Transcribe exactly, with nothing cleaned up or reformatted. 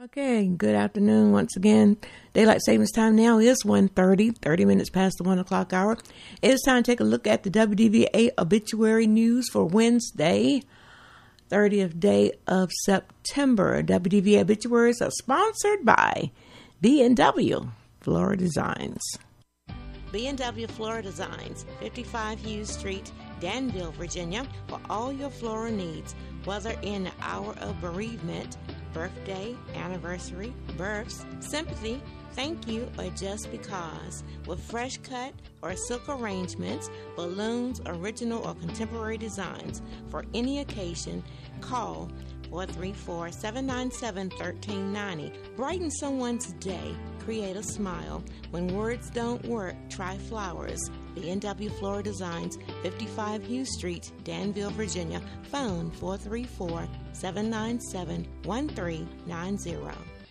Okay, good afternoon once again. Daylight savings time now is one thirty, thirty minutes past the one o'clock hour. It is time to take a look at the W D V A obituary news for Wednesday, thirtieth day of September. W D V A obituaries are sponsored by B and W Floral Designs. B and W Floral Designs, fifty-five Hughes Street, Danville, Virginia, for all your floral needs, whether in the hour of bereavement, birthday, anniversary, births, sympathy, thank you, or just because. With fresh cut or silk arrangements, balloons, original or contemporary designs for any occasion, call four three four, seven nine seven, one three nine zero. Brighten someone's day. Create a smile. When words don't work, try flowers. B and W Floral Designs, fifty-five Hughes Street, Danville, Virginia. Phone four three four, seven nine seven, one three nine zero.